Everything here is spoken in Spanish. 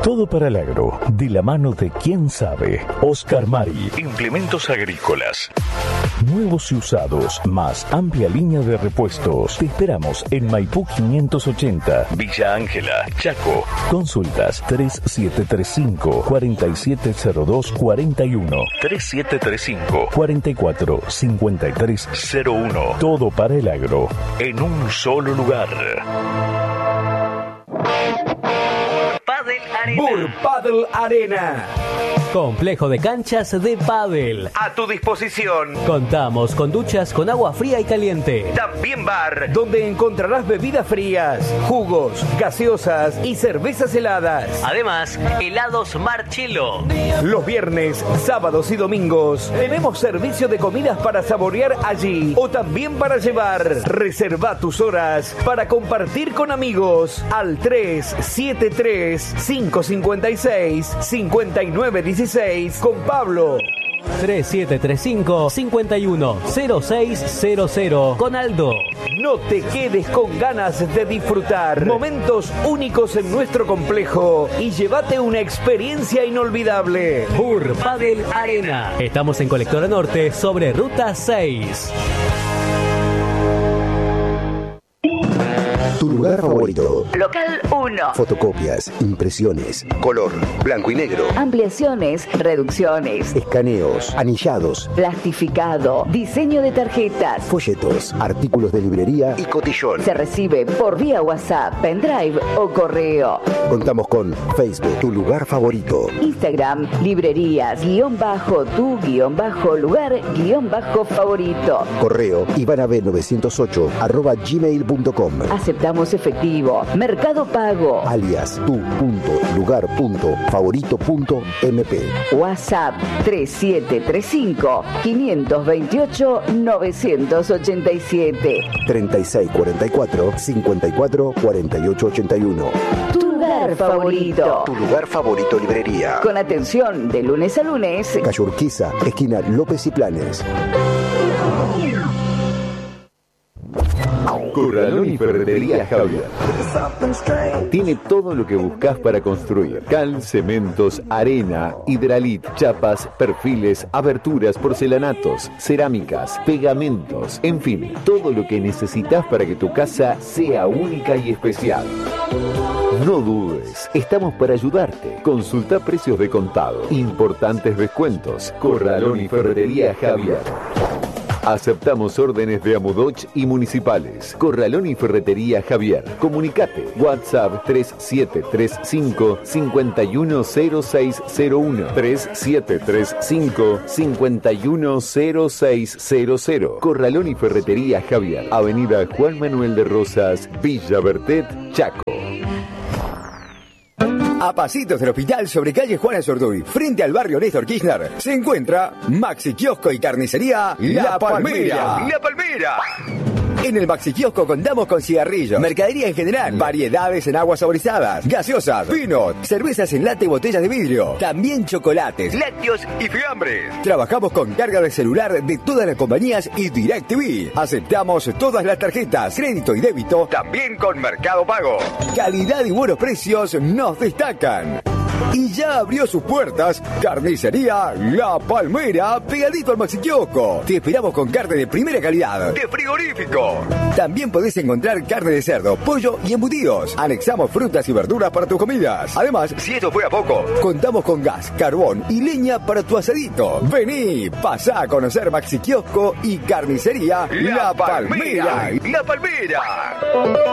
Todo para el agro, de la mano de quien sabe. Oscar Mari. Implementos agrícolas. Nuevos y usados, más amplia línea de repuestos. Te esperamos en Maipú 580, Villa Ángela, Chaco. Consultas 3735-470241. 3735-445301. Todo para el agro, en un solo lugar. Padel Arena. Bur Padel Arena. Complejo de canchas de pádel. A tu disposición. Contamos con duchas con agua fría y caliente. También bar, donde encontrarás bebidas frías, jugos, gaseosas y cervezas heladas. Además, helados Marcello. Los viernes, sábados y domingos tenemos servicio de comidas para saborear allí o también para llevar. Reserva tus horas para compartir con amigos al 373-556-5916 con Pablo. 3735-510600 con Aldo. No te quedes con ganas de disfrutar momentos únicos en nuestro complejo y llévate una experiencia inolvidable. Bur Padel Arena. Estamos en Colectora Norte sobre Ruta 6. Tu lugar favorito. Local 1. Fotocopias, impresiones, color, blanco y negro. Ampliaciones, reducciones, Escaneos, anillados, plastificado, diseño de tarjetas. folletos, artículos de librería y cotillón. Se recibe por vía WhatsApp, pendrive o correo. Contamos con Facebook, Tu Lugar Favorito. Instagram, librerías-tu-lugar-favorito. Correo ivanab908 Aceptamos efectivo. Mercado Pago. alias tu.lugar.favorito.mp. WhatsApp 3735-528-987. 3644-544881. Tu lugar favorito. Tu Lugar Favorito Librería. Con atención de lunes a lunes. Calle Urquiza, esquina López y Planes. Corralón y Ferretería Javier. Tiene todo lo que buscas para construir: cal, cementos, arena, hidralit, chapas, perfiles, aberturas, porcelanatos, cerámicas, pegamentos, en fin, todo lo que necesitas para que tu casa sea única y especial. No dudes, estamos para ayudarte. Consulta precios de contado, importantes descuentos. Corralón y Ferretería Javier. Aceptamos órdenes de Amudoch y municipales. Corralón y Ferretería Javier. Comunicate. WhatsApp 3735-510601. 3735-510600. Corralón y Ferretería Javier. Avenida Juan Manuel de Rosas, Villa Bertet, Chaco. A pasitos del hospital sobre calle Juana Zurduy, frente al barrio Néstor Kirchner, se encuentra Maxi Kiosco y Carnicería La Palmera. ¡La Palmera! En el Maxi Kiosco contamos con cigarrillos, mercadería en general, variedades en aguas saborizadas, gaseosas, vino, cervezas en lata y botellas de vidrio, también chocolates, lácteos y fiambres. Trabajamos con carga de celular de todas las compañías y DirecTV. Aceptamos todas las tarjetas, crédito y débito, también con Mercado Pago. Calidad y buenos precios nos destacan. Y ya abrió sus puertas Carnicería La Palmera, pegadito al Maxi Kiosco. Te esperamos con carne de primera calidad, de frigorífico. También podés encontrar carne de cerdo, pollo y embutidos. Anexamos frutas y verduras para tus comidas. Además, si esto fuera poco, contamos con gas, carbón y leña para tu asadito. Vení, pasá a conocer Maxi Kiosco y Carnicería La Palmera. La Palmera.